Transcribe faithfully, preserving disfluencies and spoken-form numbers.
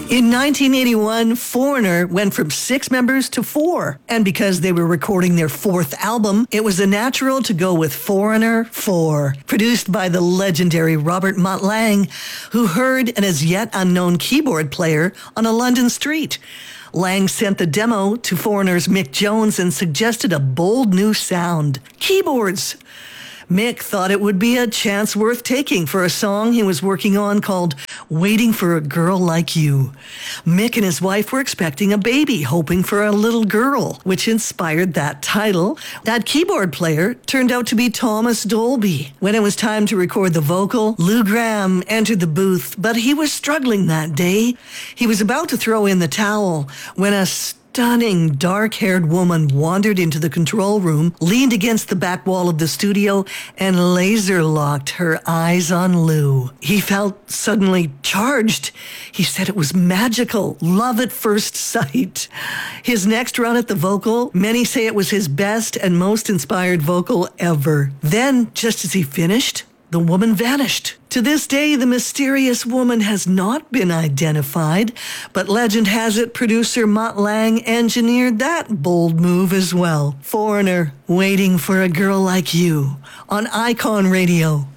In nineteen eighty-one, Foreigner went from six members to four. And because they were recording their fourth album, it was a natural to go with Foreigner four, produced by the legendary Robert Mutt Lange, who heard an as yet unknown keyboard player on a London street. Lange sent the demo to Foreigner's Mick Jones and suggested a bold new sound. Keyboards! Mick thought it would be a chance worth taking for a song he was working on called Waiting for a Girl Like You. Mick and his wife were expecting a baby, hoping for a little girl, which inspired that title. That keyboard player turned out to be Thomas Dolby. When it was time to record the vocal, Lou Gramm entered the booth, but he was struggling that day. He was about to throw in the towel when a stunning dark-haired woman wandered into the control room, leaned against the back wall of the studio, and laser-locked her eyes on Lou. He felt suddenly charged. He said it was magical, love at first sight. His next run at the vocal, many say it was his best and most inspired vocal ever. Then, just as he finished, the woman vanished. To this day, the mysterious woman has not been identified, but legend has it producer Mutt Lange engineered that bold move as well. Foreigner, Waiting for a Girl Like You, on Icon Radio.